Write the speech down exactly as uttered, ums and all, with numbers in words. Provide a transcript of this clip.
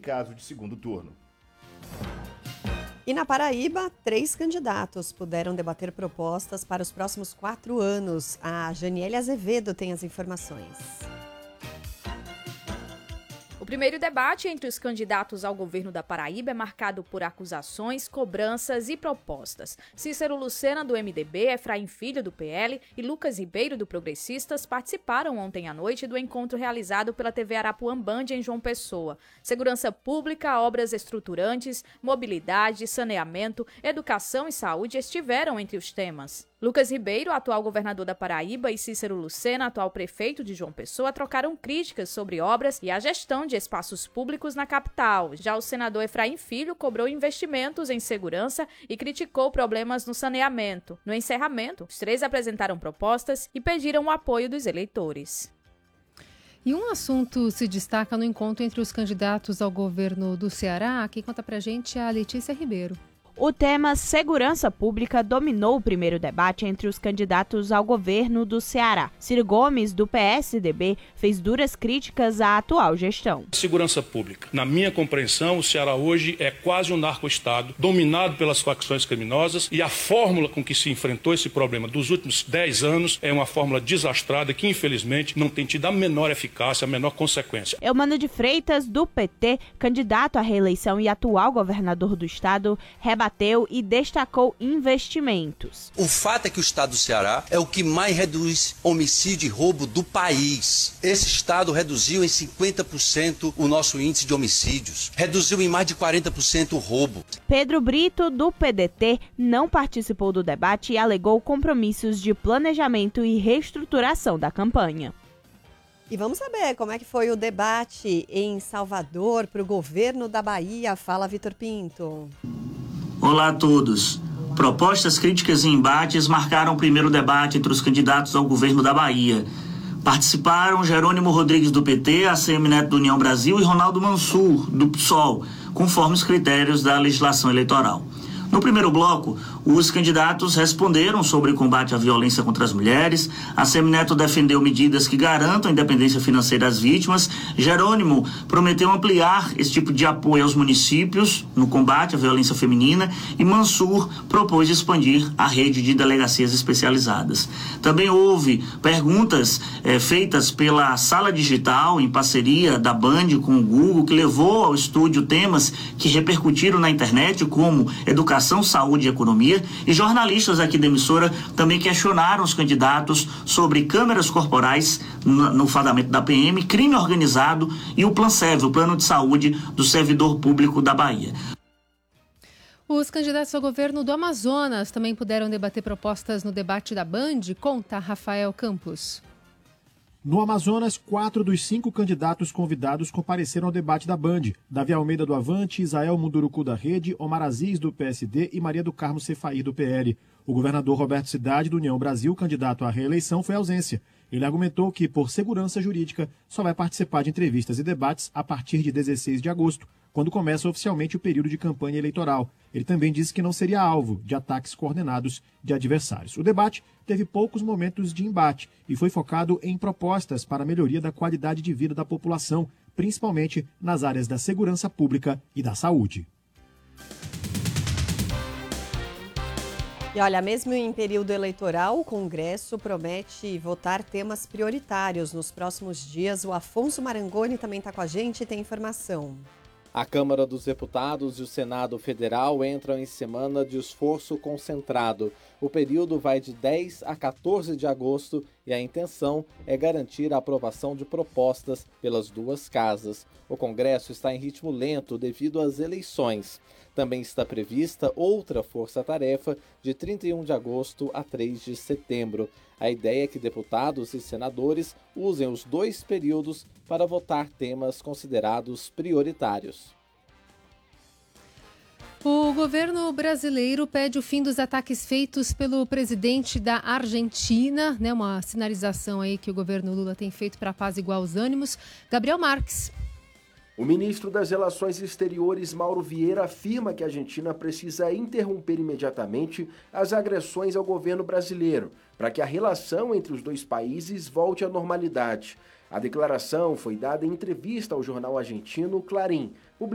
caso de segundo turno. E na Paraíba, três candidatos puderam debater propostas para os próximos quatro anos. A Janiele Azevedo tem as informações. O primeiro debate entre os candidatos ao governo da Paraíba é marcado por acusações, cobranças e propostas. Cícero Lucena, do M D B, Efraim Filho, do P L e Lucas Ribeiro, do Progressistas, participaram ontem à noite do encontro realizado pela T V Arapuã Band em João Pessoa. Segurança pública, obras estruturantes, mobilidade, saneamento, educação e saúde estiveram entre os temas. Lucas Ribeiro, atual governador da Paraíba, e Cícero Lucena, atual prefeito de João Pessoa, trocaram críticas sobre obras e a gestão de espaços públicos na capital. Já o senador Efraim Filho cobrou investimentos em segurança e criticou problemas no saneamento. No encerramento, os três apresentaram propostas e pediram o apoio dos eleitores. E um assunto se destaca no encontro entre os candidatos ao governo do Ceará. Quem conta pra gente é a Letícia Ribeiro. O tema segurança pública dominou o primeiro debate entre os candidatos ao governo do Ceará. Ciro Gomes, do P S D B, fez duras críticas à atual gestão. Segurança pública. Na minha compreensão, o Ceará hoje é quase um narco-estado, dominado pelas facções criminosas, e a fórmula com que se enfrentou esse problema dos últimos dez anos é uma fórmula desastrada que, infelizmente, não tem tido a menor eficácia, a menor consequência. Eumano de Freitas, do P T, candidato à reeleição e atual governador do estado, rebateu e destacou investimentos. O fato é que o estado do Ceará é o que mais reduz homicídio e roubo do país. Esse estado reduziu em cinquenta por cento o nosso índice de homicídios, reduziu em mais de quarenta por cento o roubo. Pedro Brito, do P D T, não participou do debate e alegou compromissos de planejamento e reestruturação da campanha. E vamos saber como é que foi o debate em Salvador para o governo da Bahia. Fala, Vitor Pinto. Olá a todos. Propostas, críticas e embates marcaram o primeiro debate entre os candidatos ao governo da Bahia. Participaram Jerônimo Rodrigues, do P T, A C M Neto, do União Brasil, e Ronaldo Mansur, do P SOL, conforme os critérios da legislação eleitoral. No primeiro bloco, os candidatos responderam sobre o combate à violência contra as mulheres. A Semineto defendeu medidas que garantam a independência financeira às vítimas. Jerônimo prometeu ampliar esse tipo de apoio aos municípios no combate à violência feminina. E Mansur propôs expandir a rede de delegacias especializadas. Também houve perguntas eh, feitas pela Sala Digital, em parceria da Band com o Google, que levou ao estúdio temas que repercutiram na internet, como educação, saúde e economia. E jornalistas aqui da emissora também questionaram os candidatos sobre câmeras corporais no, no fardamento da P M, crime organizado e o PlanServe, o Plano de Saúde do Servidor Público da Bahia. Os candidatos ao governo do Amazonas também puderam debater propostas no debate da Band. Conta Rafael Campos. No Amazonas, quatro dos cinco candidatos convidados compareceram ao debate da Band. Davi Almeida, do Avante, Isael Munduruku, da Rede, Omar Aziz, do P S D e Maria do Carmo Cefaí, do P L. O governador Roberto Cidade, do União Brasil, candidato à reeleição, foi ausência. Ele argumentou que, por segurança jurídica, só vai participar de entrevistas e debates a partir de dezesseis de agosto, quando começa oficialmente o período de campanha eleitoral. Ele também disse que não seria alvo de ataques coordenados de adversários. O debate teve poucos momentos de embate e foi focado em propostas para a melhoria da qualidade de vida da população, principalmente nas áreas da segurança pública e da saúde. E olha, mesmo em período eleitoral, o Congresso promete votar temas prioritários nos próximos dias. O Afonso Marangoni também está com a gente e tem informação. A Câmara dos Deputados e o Senado Federal entram em semana de esforço concentrado. O período vai de dez a quatorze de agosto e a intenção é garantir a aprovação de propostas pelas duas casas. O Congresso está em ritmo lento devido às eleições. Também está prevista outra força-tarefa de trinta e um de agosto a três de setembro. A ideia é que deputados e senadores usem os dois períodos para votar temas considerados prioritários. O governo brasileiro pede o fim dos ataques feitos pelo presidente da Argentina, né? Uma sinalização aí que o governo Lula tem feito para apaziguar os ânimos. Gabriel Marques. O ministro das Relações Exteriores, Mauro Vieira, afirma que a Argentina precisa interromper imediatamente as agressões ao governo brasileiro, para que a relação entre os dois países volte à normalidade. A declaração foi dada em entrevista ao jornal argentino Clarín,